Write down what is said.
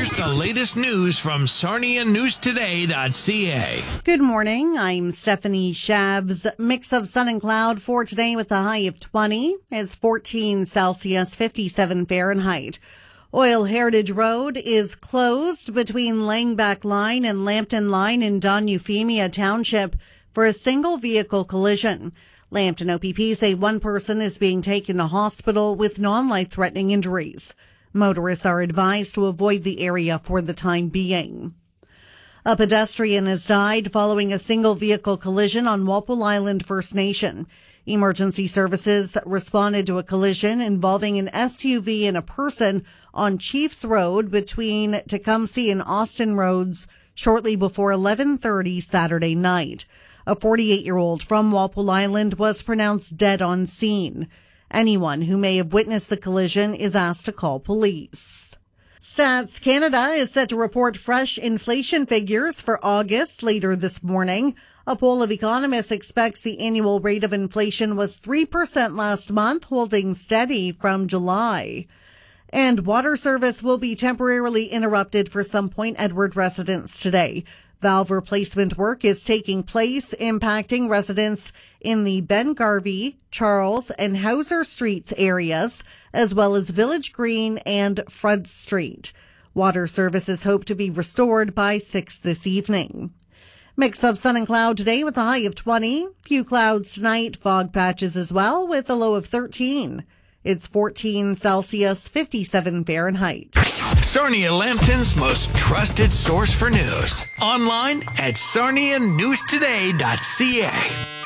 Here's the latest news from SarniaNewsToday.ca. Good morning. I'm Stephanie Shavs. Mix of sun and cloud for today with a high of 20. It's 14 Celsius, 57 Fahrenheit. Oil Heritage Road is closed between Langback Line and Lambton Line in Don Euphemia Township for a single vehicle collision. Lambton OPP say one person is being taken to hospital with non-life-threatening injuries. Motorists are advised to avoid the area for the time being. A pedestrian has died following a single vehicle collision on Walpole Island First Nation. Emergency services responded to a collision involving an SUV and a person on Chiefs Road between Tecumseh and Austin Roads shortly before 11:30 Saturday night. A 48-year-old from Walpole Island was pronounced dead on scene. Anyone who may have witnessed the collision is asked to call police. Stats Canada is set to report fresh inflation figures for August later this morning. A poll of economists expects the annual rate of inflation was 3% last month, holding steady from July. And water service will be temporarily interrupted for some Point Edward residents today. Valve replacement work is taking place, impacting residents in the Ben Garvey, Charles, and Hauser Streets areas, as well as Village Green and Front Street. Water services hope to be restored by 6 this evening. Mix of sun and cloud today with a high of 20. Few clouds tonight, fog patches as well with a low of 13. It's 14 Celsius, 57 Fahrenheit. Sarnia Lambton's most trusted source for news. Online at SarniaNewsToday.ca.